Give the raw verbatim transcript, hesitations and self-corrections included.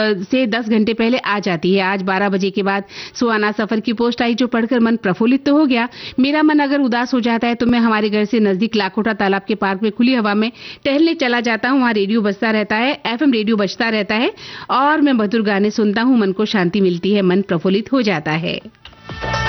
से दस घंटे पहले आ जाती है। आज बारह बजे के बाद सुहाना सफर की पोस्ट आई जो पढ़कर मन प्रफुल्लित तो हो गया। मेरा मन अगर उदास हो जाता है तो मैं हमारे घर से नजदीक लाखोटा तालाब के पार्क में खुली हवा में टहलने चला जाता हूँ। वहाँ रेडियो बजता रहता है, एफएम रेडियो बजता रहता है और मैं मधुर गाने सुनता हूँ। मन को शांति मिलती है, मन प्रफुल्लित हो जाता है।